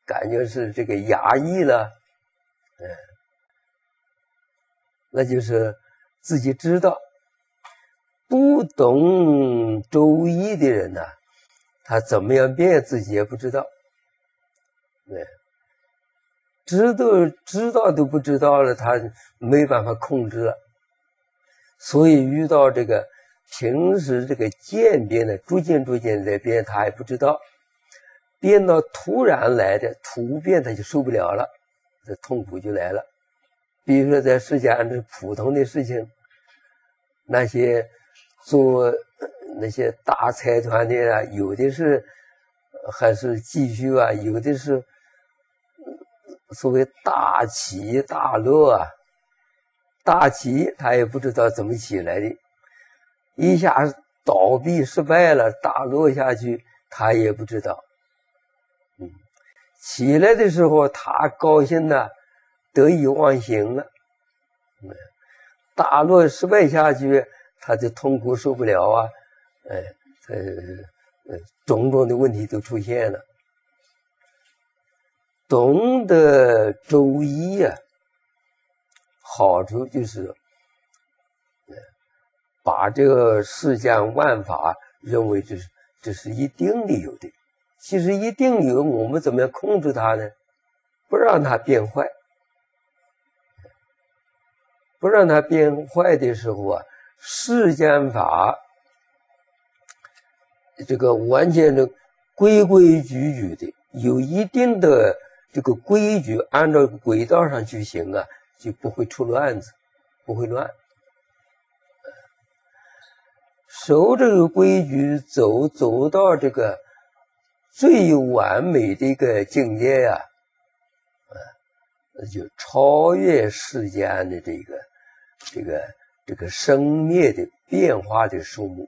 感觉是这个压抑了，那就是自己知道。不懂周易的人呢，他怎么样变自己也不知道，知道都不知道了，他没办法控制了。所以遇到这个平时这个渐变的逐渐在变，他还不知道，变到突然来的突变，他就受不了了，这痛苦就来了。比如说在世间这普通的事情，那些做那些大财团的啊，有的是还是继续啊，有的是所谓大起大落啊。大起他也不知道怎么起来的，一下倒闭失败了，大落下去他也不知道。起来的时候他高兴了，得意忘形了，大落失败下去他就痛苦受不了啊，种种的问题都出现了。懂得周易啊，好处就是把这个世间万法认为这是一定的有的。其实一定有，我们怎么样控制它呢？不让它变坏。不让它变坏的时候啊，世间法这个完全的规矩的，有一定的这个规矩，按照轨道上去行啊，就不会出乱子，不会乱。守这个规矩，走到这个最完美的一个境界呀，那就超越世间的这个生灭的变化的数目，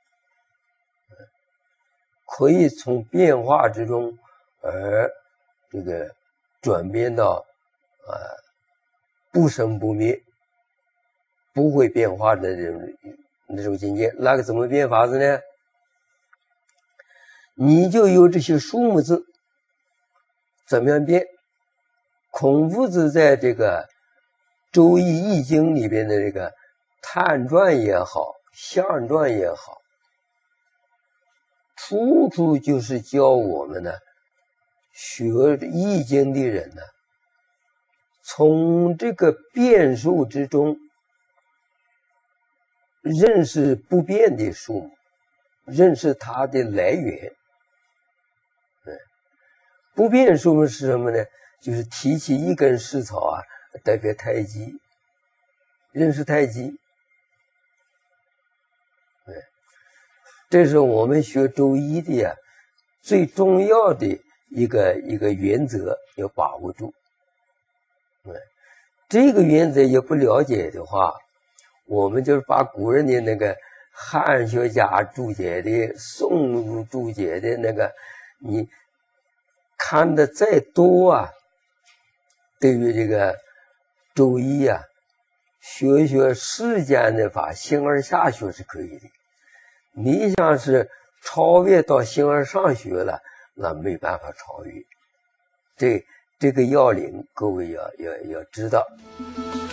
可以从变化之中而这个转变到不生不灭，不会变化的那种境界。那个怎么变法子呢？你就有这些数目字，怎么样变？孔夫子在这个周易易经里边的这个探传也好，象传也好，处处就是教我们呢，学易经的人呢，从这个变数之中认识不变的数目，认识它的来源。不变数目是什么呢？就是提起一根石草啊，代表太极，认识太极。这是我们学周易的呀，最重要的一个原则要把握住。这个原则也不了解的话，我们就是把古人的那个汉学家注解的、宋注解的那个，你看的再多啊，对于这个周易啊，学世间的法，形而下学是可以的。你想是超越到形而上学了，那没办法超越。这个要领，各位要知道。